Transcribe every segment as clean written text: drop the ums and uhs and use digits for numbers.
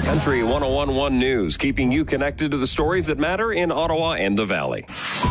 Country 101.1 News, keeping you connected to the stories that matter in Ottawa and the Valley.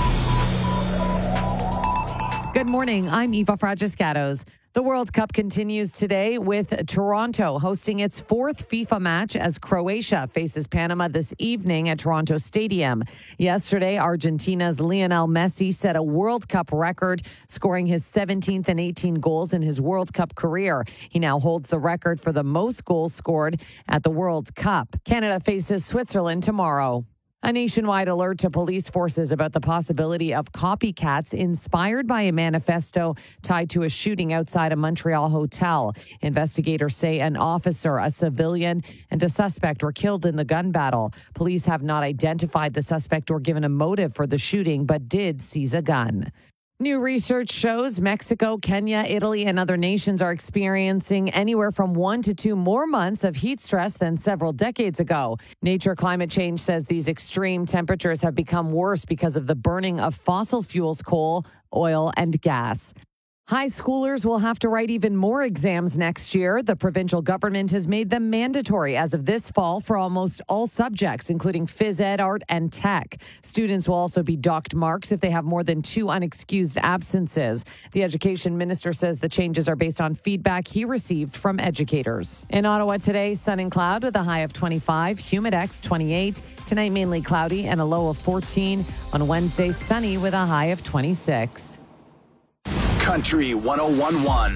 Good morning. I'm Eva Fragiscatos. The World Cup continues today with Toronto hosting its fourth FIFA match as Croatia faces Panama this evening at Toronto Stadium. Yesterday, Argentina's Lionel Messi set a World Cup record, scoring his 17th and 18 goals in his World Cup career. He now holds the record for the most goals scored at the World Cup. Canada faces Switzerland tomorrow. A nationwide alert to police forces about the possibility of copycats inspired by a manifesto tied to a shooting outside a Montreal hotel. Investigators say an officer, a civilian, and a suspect were killed in the gun battle. Police have not identified the suspect or given a motive for the shooting, but did seize a gun. New research shows Mexico, Kenya, Italy, and other nations are experiencing anywhere from 1 to 2 more months of heat stress than several decades ago. Nature Climate Change says these extreme temperatures have become worse because of the burning of fossil fuels, coal, oil, and gas. High schoolers will have to write even more exams next year. The provincial government has made them mandatory as of this fall for almost all subjects, including phys ed, art, and tech. Students will also be docked marks if they have more than 2 unexcused absences. The education minister says the changes are based on feedback he received from educators. In Ottawa today, sun and cloud with a high of 25, Humidex 28. Tonight, mainly cloudy and a low of 14. On Wednesday, sunny with a high of 26. Country 101.1.